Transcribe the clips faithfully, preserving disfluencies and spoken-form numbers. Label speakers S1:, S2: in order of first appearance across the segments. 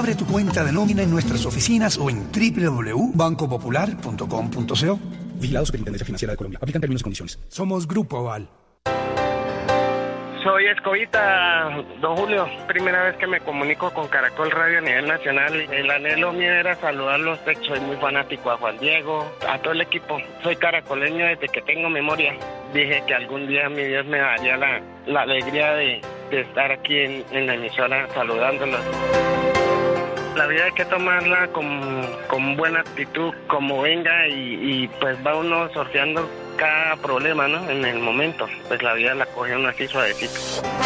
S1: Abre tu cuenta de nómina en nuestras oficinas o en doble u doble u doble u punto banco popular punto com punto co. Vigilado Superintendencia Financiera de Colombia. Aplican términos y condiciones. Somos Grupo Aval.
S2: Soy Escobita, don Julio. Primera vez que me comunico con Caracol Radio a nivel nacional. El anhelo mío era saludarlos. Soy muy fanático a Juan Diego, a todo el equipo. Soy caracoleño desde que tengo memoria. Dije que algún día mi Dios me daría la, la alegría de, de estar aquí en, en la emisora saludándolos. La vida hay que tomarla con, con buena actitud, como venga, y, y pues va uno sorteando cada problema, ¿no? En el momento, pues la vida la coge uno así suavecito.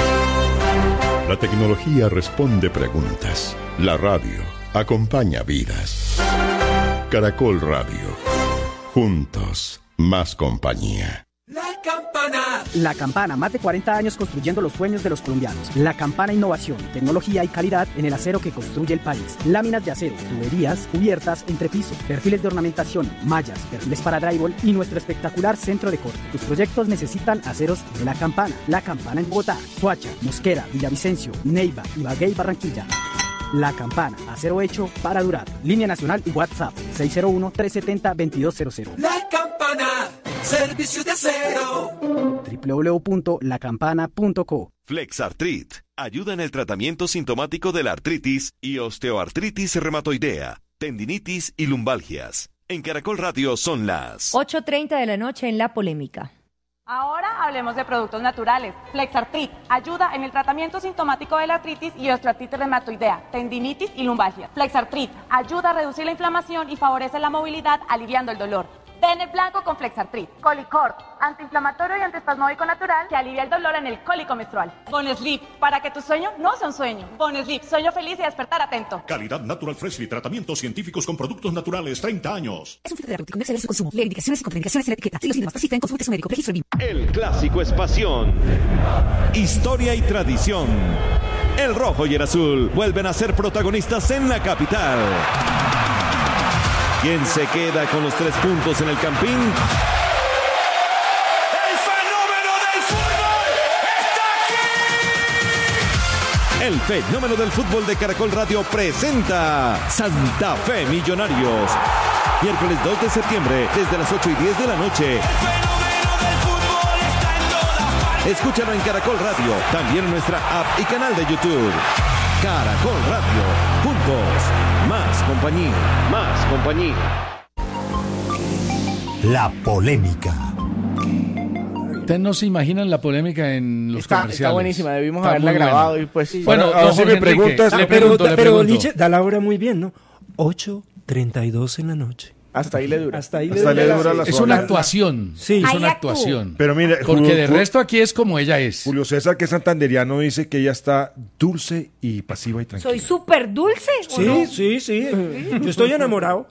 S3: La tecnología responde preguntas. La radio acompaña vidas. Caracol Radio. Juntos, más compañía.
S4: La Campana.
S5: La Campana, más de cuarenta años construyendo los sueños de los colombianos. La Campana, innovación, tecnología y calidad en el acero que construye el país. Láminas de acero, tuberías, cubiertas, entrepiso, perfiles de ornamentación, mallas, perfiles para drywall y nuestro espectacular centro de corte. Tus proyectos necesitan aceros de La Campana. La Campana en Bogotá, Soacha, Mosquera, Villavicencio, Neiva, Ibagué y Barranquilla. La Campana, acero hecho para durar. Línea nacional y WhatsApp seis cero uno, tres siete cero, dos dos cero cero.
S4: La Campana, servicio de acero.
S5: doble u doble u doble u punto la campana punto co.
S6: Flexartrit ayuda en el tratamiento sintomático de la artritis y osteoartritis reumatoidea, tendinitis y lumbalgias. En Caracol Radio son las
S7: ocho treinta de la noche en La Polémica.
S8: Ahora hablemos de productos naturales. Flexartrit ayuda en el tratamiento sintomático de la artritis y osteoartritis reumatoidea, tendinitis y lumbalgia. Flexartrit ayuda a reducir la inflamación y favorece la movilidad, aliviando el dolor. Den el blanco con Flexartrit. Colicort, antiinflamatorio y antiespasmódico natural que alivia el dolor en el cólico menstrual. Bonesleep, para que tu sueño no sea un sueño. Bonesleep, sueño feliz y despertar atento.
S9: Calidad Natural Freshly, tratamientos científicos con productos naturales, treinta años.
S10: Es un fitoterapéutico, no exceder su consumo. Lee indicaciones y contraindicaciones en la etiqueta. Si los síntomas persisten, consulte a su médico. Registro B I M.
S6: El clásico es pasión, historia y tradición. El rojo y el azul vuelven a ser protagonistas en la capital. ¿Quién se queda con los tres puntos en el Campín?
S4: ¡El fenómeno del fútbol está aquí!
S6: El fenómeno del fútbol de Caracol Radio presenta Santa Fe Millonarios. Miércoles dos de septiembre, desde las ocho y diez de la noche.
S4: El fenómeno del fútbol está en todas partes.
S6: Escúchalo en Caracol Radio, también en nuestra app y canal de YouTube. Caracol Radio, juntos, más compañía, más compañía.
S11: La Polémica.
S12: Ustedes no se imaginan la polémica en los
S13: está,
S12: comerciales.
S13: Está buenísima, debimos
S12: está
S13: haberla grabado y pues sí.
S12: Bueno,
S13: bueno
S12: no, si me preguntas,
S13: le
S14: pero,
S13: pregunto, le
S14: pero
S13: pregunto.
S14: Liche da la hora muy bien, ¿no? ocho treinta y dos en la noche.
S13: Hasta ahí le dura.
S14: Hasta ahí
S13: Hasta
S14: le dura.
S13: dura la
S12: es una actuación.
S14: Sí,
S12: es
S14: ahí
S12: una
S14: actúo.
S12: actuación.
S15: Pero mire,
S12: porque
S15: Julio,
S12: de resto aquí es como ella es.
S15: Julio César, que es santanderiano, dice que ella está dulce y pasiva y tranquila.
S7: ¿Soy súper dulce o
S14: Sí,
S7: no?
S14: sí, sí. Yo estoy enamorado.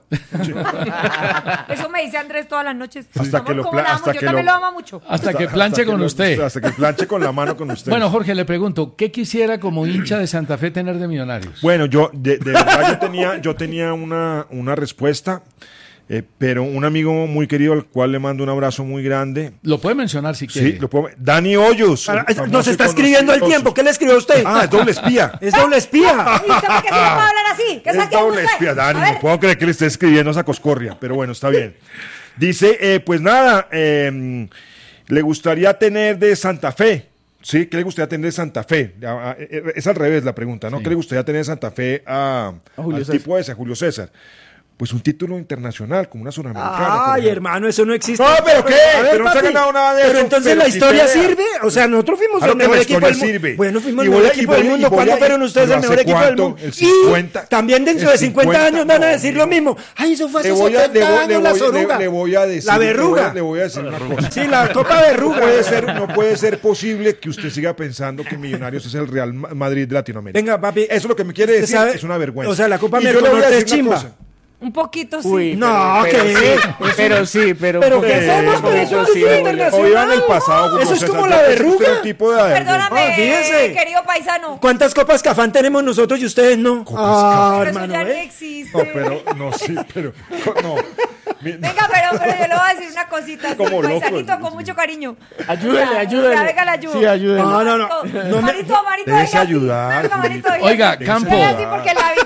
S7: Eso me dice Andrés todas las noches.
S15: Hasta
S7: Amor,
S15: que lo
S7: ¿cómo
S15: pla-
S7: la amo?
S15: hasta
S7: Yo
S15: que
S7: también
S15: lo-
S7: lo amo mucho.
S12: Hasta que
S15: Hasta-
S12: planche
S15: hasta
S12: con
S15: que lo-
S12: usted.
S15: Hasta que planche con la mano con usted.
S12: Bueno, Jorge, le pregunto, ¿qué quisiera como hincha de Santa Fe tener de Millonarios?
S15: Bueno, yo de, de verdad yo tenía, yo tenía una, una respuesta, eh, pero un amigo muy querido al cual le mando un abrazo muy grande.
S12: Lo puede mencionar si quiere.
S15: Sí, lo puedo. Dani Hoyos.
S14: Ahora,
S15: el famoso
S14: nos está
S15: y
S14: escribiendo el
S15: conocido-
S14: tiempo. ¿Qué le escribió a usted?
S15: Ah, es doble espía.
S14: Es doble espía.
S7: ¿Y usted por qué se lo puede hablar así? ¿Qué
S15: Es
S7: saqueamos
S15: doble
S7: usted?
S15: espía, Dani.
S7: A ver.
S15: No puedo creer que le esté escribiendo esa coscorria, pero bueno, está bien. Dice, eh, pues nada, eh, le gustaría tener de Santa Fe. Sí, ¿qué le gustaría tener de Santa Fe? A- a- Es al revés la pregunta, ¿no?
S12: Sí.
S15: ¿Qué le gustaría tener de Santa Fe a,
S13: A Julio
S15: al
S13: César.
S15: tipo ese, a Julio César? Pues un título internacional, como una sudamericana. por
S14: Ay,
S15: ejemplo.
S14: hermano, eso no existe.
S15: No, pero ¿qué?
S14: A ver,
S15: Pero no se ha
S14: papi,
S15: ganado nada de
S14: Pero
S15: eso,
S14: entonces
S15: pero
S14: la
S15: si
S14: historia
S15: pelea.
S14: sirve. O sea, nosotros fuimos
S15: Claro
S14: el
S15: que
S14: mejor
S15: la
S14: equipo
S15: historia
S14: del mundo.
S15: sirve.
S14: Bueno, fuimos
S15: Y
S14: el
S15: voy
S14: mejor
S15: a- y
S14: equipo
S15: voy a-
S14: del
S15: y
S14: mundo.
S15: voy
S14: ¿Cuándo
S15: a-
S14: fueron ustedes
S15: pero
S14: el mejor
S15: ¿hace
S14: equipo del
S15: cuánto?
S14: mundo?
S15: El cincuenta.
S14: Y también dentro
S15: El
S14: de cincuenta
S15: cincuenta,
S14: años van a
S15: no,
S14: decir
S15: no.
S14: lo mismo. Ay, eso fue hace
S15: Le voy a, le
S14: setenta
S15: voy, le
S14: años la
S15: voy- le-
S14: soruga.
S15: le voy a decir.
S14: La verruga.
S15: Le voy a, le voy a decir una cosa.
S14: Sí, la copa verruga.
S15: No puede ser, no puede ser posible que usted siga pensando que Millonarios es el Real Ma- Madrid de Latinoamérica.
S14: Venga, papi.
S15: Eso es lo que me quiere
S14: ¿usted
S15: decir.
S14: sabe?
S15: Es una vergüenza.
S14: O sea, la Copa
S15: Y yo le voy a
S14: Merconorte es
S15: decir una
S14: chimba.
S15: cosa.
S7: Un poquito sí.
S13: Uy,
S14: No,
S13: pero,
S14: ¿qué?
S13: pero, pero sí, pero...
S14: ¿Pero qué
S13: pero-
S14: somos? Pero eso es
S13: sí,
S14: fútbol
S13: oye.
S14: internacional.
S15: O iba en el pasado. Julio
S14: Eso es
S15: César,
S14: como
S15: ya
S14: la
S15: que es usted
S14: verruga.
S15: un tipo de
S7: Perdóname,
S14: Ah, fíjese.
S7: querido paisano.
S14: ¿Cuántas copas Cafán tenemos nosotros y ustedes no? Ah,
S7: Pero eso
S14: hermano,
S7: ya no
S14: ¿eh?
S7: existe.
S15: No, pero, no, sí, pero, no. Mi-
S7: Venga, pero, pero yo le voy a decir una cosita.
S15: Como
S7: sí,
S15: loco,
S7: paisanito,
S15: sí.
S7: con mucho cariño.
S13: Ayúdele,
S7: Ya,
S13: ayúdele.
S7: Ya, venga, la ayuda.
S13: Sí, ayúdele.
S14: No, no, no. No me-
S7: Marito, Marito,
S15: Déjese
S7: venga, sí.
S15: ayudar,
S7: Venga, Marito,
S15: Julito.
S7: venga.
S12: Oiga,
S7: Venga,
S12: Campo.
S7: sí, porque la vitrina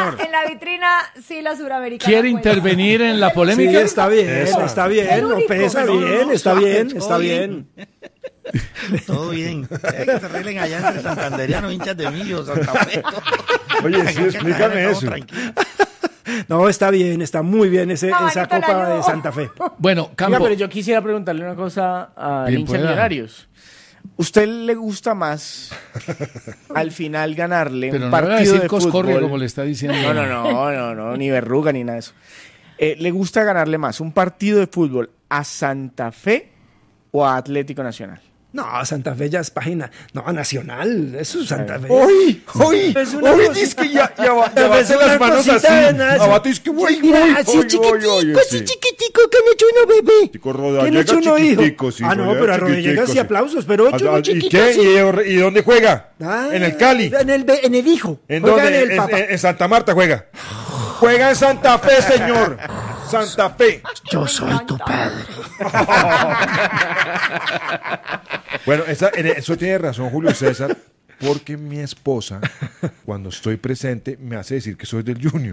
S7: la, en la vitrina, sí, la suramericana.
S12: ¿Quiere
S7: cuenta.
S12: intervenir en la polémica?
S14: Sí, está bien,
S15: Eso.
S14: está bien,
S7: El
S14: no
S7: único.
S14: pesa
S7: No,
S14: bien,
S11: no,
S14: está
S11: suave,
S14: bien,
S11: todo
S14: está
S11: bien.
S14: bien.
S11: Todo bien. Eh, que se arreglen allá entre santanderianos, hinchas de Millo, Santa Fe.
S15: Oye, sí, explícame eso.
S14: No, está bien, está muy bien ese,
S7: No,
S14: esa
S7: Manito, la
S14: Copa
S7: ayudo.
S14: de Santa Fe.
S12: Bueno, Campo.
S13: Oiga, pero yo quisiera preguntarle una cosa a
S12: Bien
S13: hincha
S12: pueda.
S13: Millonarios. ¿Usted le gusta más al final ganarle
S12: Pero
S13: un
S12: no le va a
S13: partido
S12: decir
S13: de
S12: Coscorria
S13: fútbol?
S12: como le está diciendo.
S13: No, no, no, no, no, ni verruga ni nada de eso. Eh, ¿Le gusta ganarle más un partido de fútbol a Santa Fe o a Atlético Nacional?
S14: No, Santa Fe ya es página. No, nacional. Eso es Santa Fe.
S15: ¡Uy! ¡Uy!
S14: Es una
S15: ¡Uy!
S14: cosita-
S15: Es que ya, ya, va- ya
S14: Es
S15: bate
S14: una
S15: las manos
S14: cosita
S15: así.
S14: de nada.
S15: Abate, es que uy,
S14: Mira,
S15: uy,
S14: así
S15: uy,
S14: chiquitico,
S15: uy, uy,
S14: así
S15: sí.
S14: chiquitico, que han hecho uno, bebé.
S15: Chico Roda,
S14: ¿Quién ha
S15: llega
S14: hecho uno, hijo?
S15: chiquitico, sí,
S14: Ah, no,
S15: llega
S14: pero a Rodríguez
S15: chiquitico,
S14: y
S15: sí.
S14: aplausos, pero hecho
S15: Ah,
S14: uno
S15: ¿Y
S14: chiquito.
S15: qué?
S14: así.
S15: ¿Y, ¿Y dónde juega?
S14: Ah,
S15: ¿En el Cali?
S14: En el, en el hijo.
S15: ¿En
S14: Juega
S15: dónde?
S14: en el
S15: Es-
S14: Papa.
S15: en, en Santa Marta juega. Juega en Santa Fe, señor. Santa Fe.
S14: Yo soy tu padre.
S15: Bueno, esa- en eso tiene razón Julio César, porque mi esposa, cuando estoy presente, me hace decir que soy del Junior.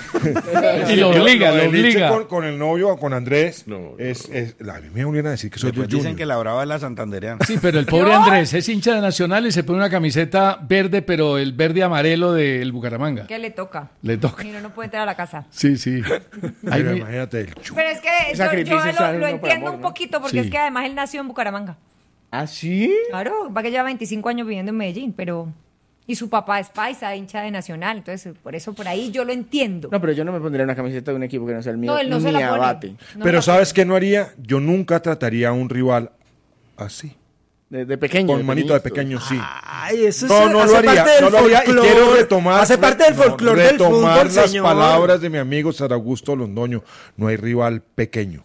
S12: Y lo obliga, lo
S15: del Liche
S12: obliga.
S15: Con, con el novio o con Andrés, es, es, a mí me obligan a decir que soy
S11: Después
S15: del
S11: dicen
S15: Junior.
S11: que la brava es la santanderiana.
S12: Sí, pero el pobre Andrés es hincha de Nacional y se pone una camiseta verde, pero el verde amarelo del Bucaramanga.
S7: ¿Qué le toca?
S12: Le toca.
S7: Y no, no puede entrar a la casa.
S12: Sí, sí. Ahí
S15: Pero
S12: me-
S15: imagínate el Junior.
S7: Pero es que yo,
S13: sacrificio
S7: yo
S13: sale
S7: lo, lo
S13: uno por
S7: entiendo
S13: amor,
S7: un
S13: ¿no?
S7: poquito, porque
S12: Sí.
S7: es que además él nació en Bucaramanga.
S13: ¿Ah, sí?
S7: Claro, va que lleva veinticinco años viviendo en Medellín, pero... Y su papá es paisa, hincha de Nacional, entonces por eso por ahí yo lo entiendo.
S13: No, pero yo no me pondría una camiseta de un equipo que no sea el mío.
S7: No, él no
S13: ni
S7: se la pone.
S13: abate.
S7: No
S15: Pero
S7: la
S15: ¿sabes qué no haría? Yo nunca trataría a un rival así.
S13: De, de pequeño.
S15: Con manito de
S13: pequeñito.
S15: pequeño, sí.
S14: Ay, eso
S15: No,
S14: es-
S15: no
S14: hace
S15: lo haría,
S14: parte del
S15: no lo haría y
S14: folclor.
S15: quiero retomar,
S14: Hace parte del
S15: no,
S14: folclore del
S15: retomar
S14: fútbol,
S15: las
S14: señor.
S15: palabras de mi amigo Sara Augusto Londoño. No hay rival pequeño.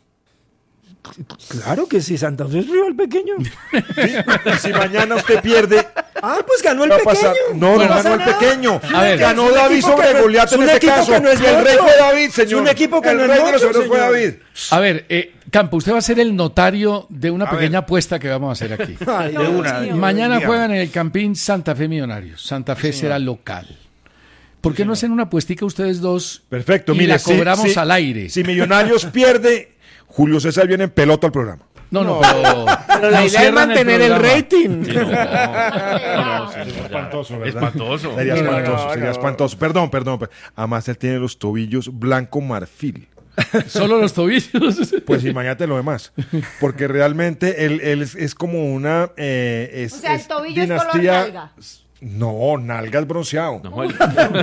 S14: Claro que sí, Santa Fe es rival pequeño.
S15: Y si mañana usted pierde,
S14: Ah, pues ganó el
S15: va a
S14: pequeño.
S15: pasar. No, no
S14: pasa
S15: ganó el
S14: nada.
S15: pequeño.
S12: A ver.
S15: Ganó
S14: Es un
S15: David
S14: equipo
S15: sobre
S14: que no-
S15: Goliat
S14: es
S15: en
S14: un
S15: este
S14: equipo
S15: caso.
S14: que no es
S15: Y el rey
S14: mucho.
S15: fue David,
S14: Es
S15: señor.
S14: un equipo que
S15: el
S14: no es
S15: rey de los
S14: mucho,
S15: héroes fue
S14: señor.
S15: David.
S12: A ver, eh, Campo, usted va a ser el notario de una
S11: A
S12: pequeña
S11: ver.
S12: apuesta que vamos a hacer aquí.
S14: Ay,
S11: De una.
S12: Mañana
S11: dígame.
S12: juegan en el Campín Santa Fe Millonarios. Santa Fe será local. ¿Por qué no hacen una apuestica ustedes dos?
S15: Perfecto,
S12: y
S15: mire,
S12: la
S15: si-
S12: cobramos
S15: si-
S12: al aire.
S15: Si Millonarios pierde, Julio César viene en pelota al programa.
S12: No, no, pero,
S13: Pero la
S12: nos
S13: idea es
S12: cierran
S13: mantener el,
S12: programa.
S13: rating.
S16: Sí, no, no, no,
S15: Sería
S16: señor, ya.
S15: espantoso, ¿verdad?
S16: Espantoso.
S15: Sería
S13: No,
S15: espantoso,
S13: no,
S15: sería
S13: no.
S15: espantoso. Perdón, perdón. per- Además, él tiene los tobillos blanco marfil.
S12: Solo los tobillos.
S15: Pues imagínate lo demás. Porque realmente él, él es, es como una. eh, es,
S7: O sea, el
S15: es
S7: tobillo es color
S15: dinastía-
S7: nalga.
S15: No, nalgas bronceado.
S16: No, el-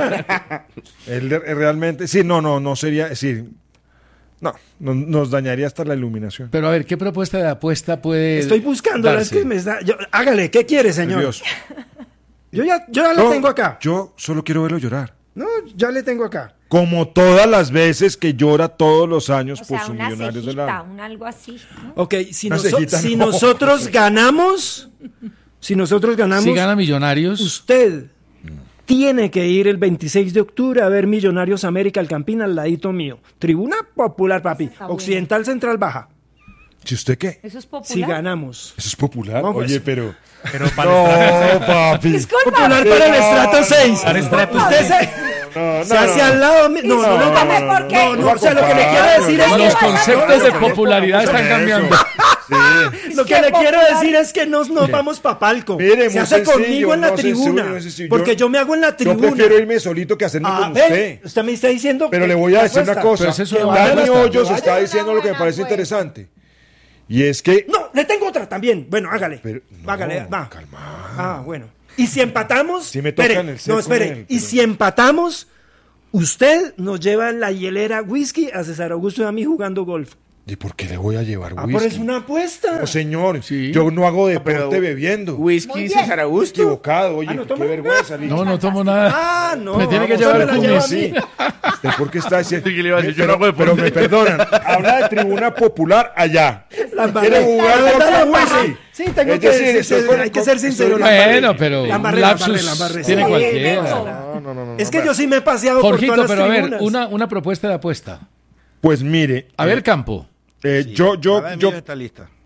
S15: Él de- realmente. Sí, no, no, no sería. Sí, no, no- nos dañaría hasta la iluminación.
S12: Pero a ver, ¿qué propuesta de apuesta puede
S14: Estoy buscando, es
S12: darse?
S14: que me está- yo- hágale, ¿qué quiere, señor?
S15: Dios.
S14: Yo ya, yo ya
S15: No,
S14: lo tengo acá.
S15: Yo solo quiero verlo llorar.
S14: No, ya le tengo acá.
S15: Como todas las veces que llora todos los años
S7: O
S15: por
S7: sea,
S15: sus
S7: una
S15: millonarios del
S7: cejita,
S15: alma.
S7: un algo así. ¿no?
S14: Ok, si,
S15: Una
S14: noso-
S15: cejita,
S14: si
S15: no.
S14: nosotros ganamos, si nosotros ganamos,
S12: Si gana Millonarios,
S14: usted tiene que ir el veintiséis de octubre a ver Millonarios América al Campín al ladito mío. Tribuna popular, papi.
S7: está bueno.
S14: Occidental Central Baja.
S15: ¿Si usted qué?
S7: Eso es popular.
S14: Si ganamos.
S15: ¿Eso es popular?
S14: No, pues-
S15: Oye, pero...
S16: Pero para
S15: No, papi.
S7: Disculpa.
S14: Popular para el estrato seis.
S16: Para el estrato
S14: Usted
S16: seis.
S14: se,
S15: No,
S14: se hace al lado mío. No, no, no, no,
S7: Discúlpame,
S14: no,
S7: ¿por qué?
S14: no, no, o sea, lo que le quiero decir es
S12: los
S14: que
S12: conceptos de popularidad están cambiando.
S14: lo que
S7: Qué
S14: le quiero
S7: popular.
S14: decir es que nos, nos vamos pa' palco.
S15: Mire,
S14: se
S15: muy
S14: hace
S15: sencillo,
S14: conmigo en la
S15: no, sencillo,
S14: tribuna.
S15: muy sencillo.
S14: Porque yo me hago en la
S15: Yo
S14: tribuna.
S15: prefiero irme solito que hacerme
S14: Ah,
S15: con
S14: ve,
S15: usted.
S14: usted me está diciendo.
S15: Pero
S14: que
S15: le voy a
S14: la
S15: decir una
S14: apuesta.
S15: cosa.
S12: Pero es eso
S14: Que
S12: de
S14: vaya
S15: Dani
S14: la apuesta,
S15: Hoyos
S14: que
S15: está
S14: vaya.
S15: diciendo lo que me parece
S7: Buena,
S15: interesante. Y es que...
S14: No, le tengo otra también. Bueno, hágale.
S15: Pero, no,
S14: hágale, va.
S15: calma.
S14: Ah, bueno. Y si empatamos.
S15: Sí me
S14: espere,
S15: tocan el seco
S14: no, espere.
S15: en él,
S14: Y
S15: pero-
S14: si empatamos, usted nos lleva en la hielera whisky a César Augusto y a mí jugando golf.
S15: ¿Y por qué le voy a llevar
S14: Ah,
S15: whisky?
S14: pero es una apuesta.
S15: No, señor,
S12: Sí.
S15: yo no hago deporte
S13: pero-
S15: bebiendo.
S7: Muy
S13: Whisky
S7: bien.
S13: César Augusto.
S15: Equivocado, oye,
S14: Ah, ¿no
S15: qué
S14: toma?
S15: vergüenza. Licha.
S12: No, no tomo nada.
S14: Ah, no.
S12: Me tiene que
S14: usted
S12: llevar
S14: me la
S12: Cumis,
S14: lleva a
S15: Sí.
S14: mí.
S15: ¿Usted por qué está diciendo?
S16: Sí, que le iba a decir, yo
S15: pero,
S16: no hago
S15: pero
S16: deporte.
S15: me perdonan. Habla de tribuna popular allá.
S14: La
S15: ¿Quiere
S14: embarré.
S15: jugar
S14: La verdad,
S15: con
S14: la
S15: whisky?
S14: embarré. Sí, tengo
S15: Es
S14: que
S15: decir,
S14: ser-
S15: estoy
S14: ser-
S15: con-
S14: hay que
S15: con-
S14: ser sincero.
S15: estoy-
S14: la embarré.
S12: Bueno, pero
S14: La embarré,
S12: un
S14: la
S12: lapsus
S14: embarré, la embarré,
S12: tiene
S14: sí.
S12: cualquiera.
S15: No, no, no, no,
S14: Es que
S15: no.
S14: yo sí me he paseado por
S12: Jorgito,
S14: todas las
S12: pero a ver,
S14: tribunas.
S12: una, una propuesta de apuesta.
S15: Pues mire.
S12: A ver, Campo.
S15: eh, yo, yo,
S11: Cada
S15: yo,
S11: amigo está lista.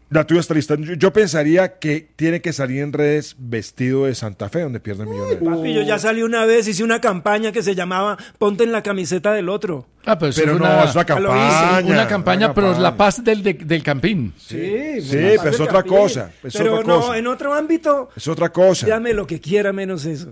S15: La tuya está lista. Yo, yo pensaría que tiene que salir en redes vestido de Santa Fe, donde pierde Millonarios.
S14: Papi, yo ya salí una vez, hice una campaña que se llamaba Ponte en la camiseta del otro.
S12: Ah, pero, eso
S15: Pero
S12: es
S15: no,
S12: una,
S15: es una campaña.
S12: Una campaña,
S15: una
S12: pero
S15: campaña.
S12: la paz del, de- del Campín.
S14: Sí,
S15: Sí,
S14: la paz
S15: pero es
S14: del
S15: otra
S14: Campín.
S15: cosa, es
S14: Pero
S15: otra
S14: no,
S15: cosa.
S14: en otro ámbito,
S15: Es otra cosa.
S14: llame lo que quiera menos eso.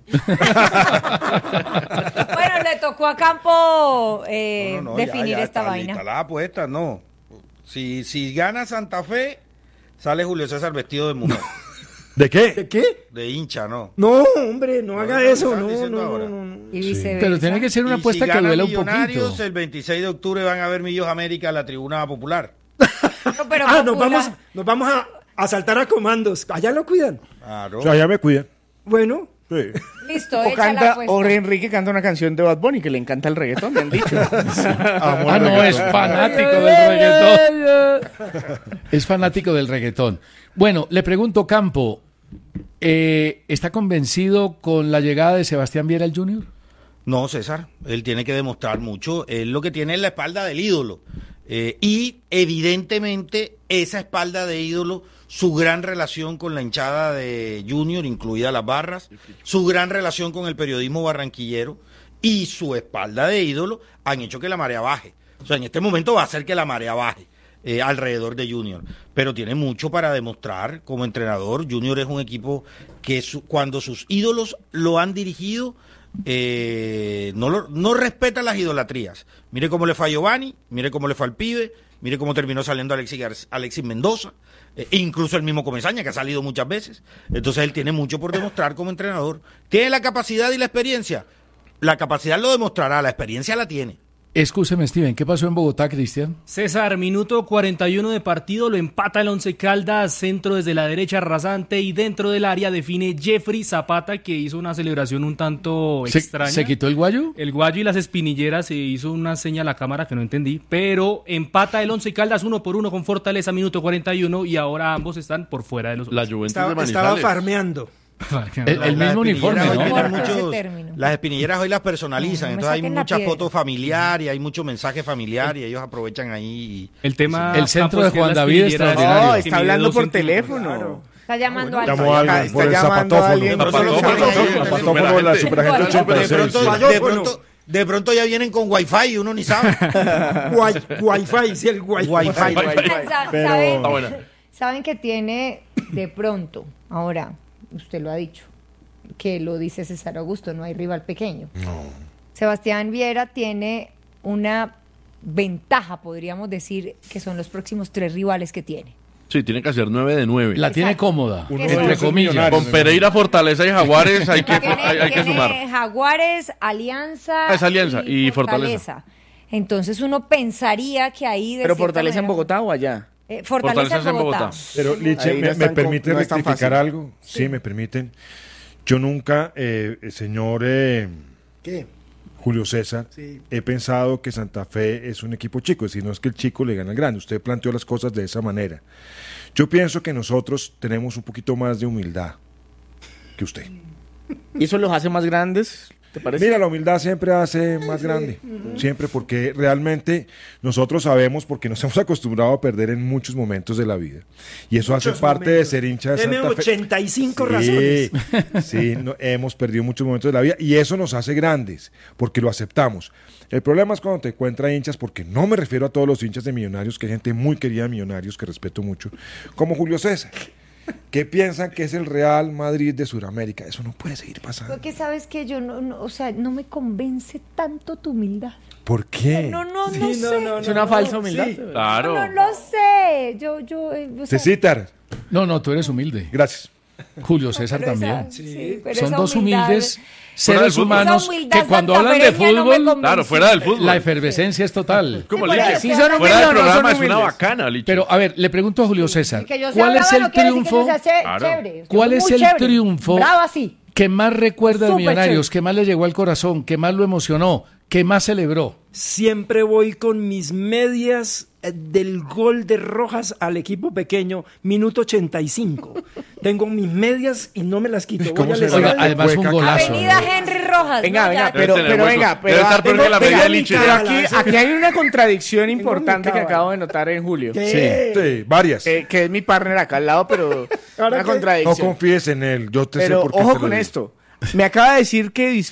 S7: Bueno, le tocó a Campo eh,
S11: No, no, ya,
S7: definir
S11: ya
S7: esta
S11: está
S7: vaina.
S11: lista la apuesta, no. Si, si gana Santa Fe, sale Julio César vestido de mujer.
S15: ¿De qué?
S14: ¿De qué?
S11: De hincha, ¿no?
S14: No, hombre, no haga
S11: no,
S14: eso,
S11: están
S14: no,
S11: diciendo
S14: no,
S11: ahora.
S14: no, no.
S7: Y viceversa.
S12: Pero tiene que ser una
S11: Y
S12: apuesta
S11: si
S12: que
S11: gana
S12: duela un
S11: Millonarios,
S12: poquito.
S11: el veintiséis de octubre van a ver Millos América a la tribuna popular.
S7: No, pero
S14: Ah, nos
S7: popular.
S14: vamos, nos vamos a, a saltar a comandos. Allá lo cuidan.
S11: Claro.
S15: O sea, ya me cuidan.
S14: Bueno,
S15: Sí.
S7: Listo,
S13: O,
S7: echa la
S13: canta,
S7: apuesta.
S13: o Enrique canta una canción de Bad Bunny que le encanta el reggaetón, me han dicho.
S12: Ah, no, es fanático del reggaetón. Es fanático del reggaetón. Bueno, le pregunto, Campo, eh, ¿está convencido con la llegada de Sebastián Viera al Junior?
S11: No, César, él tiene que demostrar mucho. Él lo que tiene es la espalda del ídolo. Eh, y evidentemente esa espalda de ídolo, su gran relación con la hinchada de Junior, incluida las barras, su gran relación con el periodismo barranquillero y su espalda de ídolo han hecho que la marea baje. O sea, en este momento va a hacer que la marea baje eh, alrededor de Junior. Pero tiene mucho para demostrar como entrenador. Junior es un equipo que su- cuando sus ídolos lo han dirigido, eh, no, lo- no respeta las idolatrías. Mire cómo le fue a Giovanni, mire cómo le fue al pibe, mire cómo terminó saliendo Alexis, Gar- Alexis Mendoza, eh, incluso el mismo Comesaña, que ha salido muchas veces. Entonces él tiene mucho por demostrar como entrenador. ¿Tiene la capacidad y la experiencia? La capacidad lo demostrará, la experiencia la tiene.
S12: Escúcheme, Steven, ¿qué pasó en Bogotá, Cristian?
S17: César, minuto cuarenta y uno de partido, lo empata el Once Caldas, centro desde la derecha rasante y dentro del área define Jeffrey Zapata, que hizo una celebración un tanto
S12: ¿Se,
S17: extraña.
S12: ¿Se quitó el guayo?
S17: El guayo y las espinilleras, se hizo una seña a la cámara que no entendí, pero empata el Once Caldas uno por uno con Fortaleza, minuto cuarenta y uno, y ahora ambos están por fuera de los...
S16: La Juventus
S14: estaba,
S16: de
S14: estaba
S16: Manizales.
S14: farmeando.
S12: El, el
S11: Las
S12: mismo uniforme,
S11: espinilleras hoy
S12: ¿no?
S11: tienen
S7: Corta ese
S11: muchos-
S7: término.
S11: las espinilleras hoy las personalizan,
S7: No, no me
S11: entonces hay
S7: saquen la
S11: mucha
S7: piedra.
S11: foto familiar y hay mucho mensaje familiar y ellos aprovechan ahí. y-
S17: El tema...
S12: El centro
S17: Campos,
S12: de
S17: que es
S12: Juan
S17: la
S12: David
S17: espinillera,
S12: extraordinario.
S13: No,
S17: que
S13: está
S17: mide
S13: hablando
S17: dos
S13: por
S17: centímetros.
S13: teléfono.
S7: Está llamando al
S15: Llamó a alguien
S13: Está
S15: por el
S13: llamando a
S15: zapatófono.
S13: alguien.
S11: De pronto,
S16: Zapatófono,
S11: de pronto-
S15: El zapatófono de la Superagente
S11: de
S15: ochenta y seis.
S11: pronto,
S15: sí.
S11: de pronto, de pronto ya vienen con wifi y uno ni sabe.
S14: Wi- Wi-Fi, sí, el Wi-Fi.
S11: Wifi.
S7: Sa-
S15: Pero-
S7: ¿Saben,
S16: Está buena.
S7: saben que tiene de pronto, ahora, usted lo ha dicho, que lo dice César Augusto, no hay rival pequeño. Sebastián Viera tiene una ventaja, podríamos decir, que son los próximos tres rivales que tiene.
S16: Sí, tiene que hacer nueve de nueve.
S12: La tiene
S7: Exacto.
S12: cómoda,
S15: Uno
S7: de
S12: entre
S15: esos
S12: comillas.
S15: millonarios.
S16: Con Pereira, Fortaleza y Jaguares hay que,
S7: Tiene,
S16: hay, hay que
S7: tiene
S16: sumar.
S7: Jaguares, Alianza,
S16: Ah, es Alianza y Fortaleza.
S7: Entonces uno pensaría que ahí... de
S13: ¿Pero
S7: cierta
S13: Fortaleza en
S7: manera-
S13: Bogotá o allá?
S7: Eh, Fortaleza,
S16: Fortaleza
S7: en
S16: en
S7: Bogotá.
S16: Bogotá.
S15: Pero, Liche,
S13: Ahí no
S15: ¿me,
S13: es
S15: me
S13: tan com-
S15: permiten
S13: no es tan
S15: rectificar
S13: fácil.
S15: algo? Sí. me permiten. Yo nunca, eh, señor eh,
S14: ¿Qué?
S15: Julio César,
S14: Sí.
S15: he pensado que Santa Fe es un equipo chico, es decir, no es que el chico le gana al grande. Usted planteó las cosas de esa manera. Yo pienso que nosotros tenemos un poquito más de humildad que usted.
S13: ¿Y eso los hace más grandes? ¿Te parece?
S15: Mira, la humildad siempre hace más grande, siempre, porque realmente nosotros sabemos, porque nos hemos acostumbrado a perder en muchos momentos de la vida, y eso hace
S14: Muchos
S15: parte
S14: momentos.
S15: de ser hincha de
S14: Deme
S15: Santa Fe.
S14: ochenta y cinco
S15: Sí,
S14: razones.
S15: sí, no- hemos perdido muchos momentos de la vida, y eso nos hace grandes, porque lo aceptamos. El problema es cuando te encuentras hinchas, porque no me refiero a todos los hinchas de Millonarios, que hay gente muy querida de Millonarios, que respeto mucho, como Julio César, que piensan que es el Real Madrid de Sudamérica. Eso no puede seguir pasando.
S7: Porque sabes que yo no, no, o sea, no me convence tanto tu humildad.
S15: ¿Por qué?
S7: No, no, no
S14: Sí,
S7: sé.
S14: no, no,
S13: Es
S14: no,
S13: una
S14: no,
S13: falsa humildad.
S14: sí.
S16: Claro.
S7: No, no lo sé. Yo, yo, eh, o sea,
S15: Cecitar,
S12: No, no, tú eres humilde.
S15: gracias.
S12: Julio César
S7: pero esa-
S12: también.
S7: sí, pero
S12: Son
S7: esa
S12: dos
S7: humildad-
S12: humildes
S16: Fuera del
S12: seres
S16: fútbol.
S12: humanos
S7: Esa humildad
S12: que cuando hablan de
S7: santafereña no me
S12: fútbol,
S7: convence.
S16: Claro, fuera del fútbol.
S12: la efervescencia es total.
S16: Como
S7: Sí,
S16: Liche.
S7: pero sí son
S16: Fuera
S7: humildes
S16: del
S7: o no
S16: programa
S7: son
S16: es una
S7: humildes.
S16: bacana, Liche.
S12: Pero a ver, le pregunto a Julio César,
S7: Que yo sea
S12: ¿cuál es
S7: brava
S12: el
S7: no quiere decir que
S12: triunfo?
S7: yo sea ché-
S16: Claro.
S7: chévere. Yo
S12: ¿Cuál
S7: soy
S12: es
S7: muy
S12: el
S7: chévere.
S12: triunfo
S7: Brava, sí.
S12: que más recuerda de
S7: Súper
S12: Millonarios,
S7: chévere.
S12: que más le llegó al corazón, que más lo emocionó, que más celebró?
S14: Siempre voy con mis medias eh, del gol de Rojas al equipo pequeño, minuto ochenta y cinco. Tengo mis medias y no me las quito. Voy a
S12: Oiga, además fue un golazo.
S7: Avenida Henry Rojas.
S13: Venga,
S7: ¿no?
S13: venga,
S7: Ya-
S13: pero,
S16: Debe tener
S13: pero
S16: hueco.
S13: venga,
S16: Debe
S13: pero,
S16: estar peor
S13: tengo-
S16: que la
S13: venga,
S16: media Liche.
S13: pero aquí, aquí hay una contradicción
S14: Tengo
S13: importante
S14: mi
S13: que
S14: cábala.
S13: acabo de notar en Julio.
S14: ¿Qué?
S15: Sí, varias.
S13: Eh, que es mi partner acá al lado, pero
S14: Ahora
S13: una
S14: qué-
S15: No
S13: contradicción.
S15: confíes en él, yo te sé
S13: Pero
S15: por qué
S13: ojo
S15: te lo
S13: con
S15: digo.
S13: esto. Me acaba de decir que